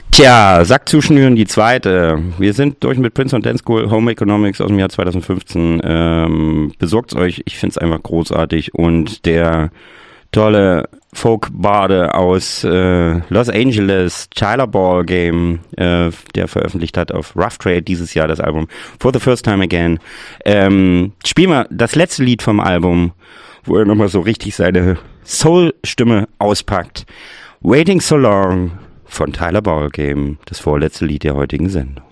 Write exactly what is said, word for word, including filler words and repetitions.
Tja, Sack zuschnüren, die zweite. Wir sind durch mit Prince und Dance School, Home Economics aus dem Jahr zweitausendfünfzehn. Ähm, besorgt's euch, ich find's einfach großartig. Und der tolle Folk-Bade aus äh, Los Angeles, Tyler Ball Game, äh, der veröffentlicht hat auf Rough Trade dieses Jahr das Album For the First Time Again. Ähm, spielen wir das letzte Lied vom Album, wo er nochmal so richtig seine Soul-Stimme auspackt. Waiting So Long von Tyler Ball Game, das vorletzte Lied der heutigen Sendung.